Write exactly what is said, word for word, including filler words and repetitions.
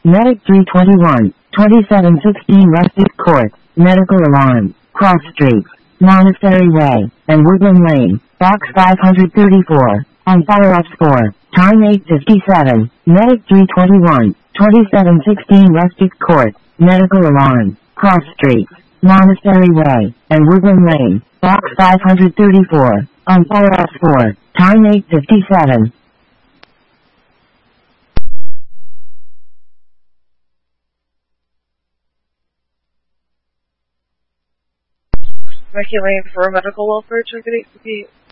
Medic three twenty-one, twenty-seven sixteen Rustic Court, Medical Alarm, Cross Street, Monastery Way, and Woodland Lane, Box five thirty-four, on follow-ups for, time eight fifty-seven, Medic three twenty-one, twenty-seven sixteen Rustic Court, Medical Alarm, Cross Street, Monastery Way, and Woodland Lane, Box five thirty-four, on follow-ups for, time eight fifty-seven. Becky Lane for a medical welfare check at eight fifty-eight.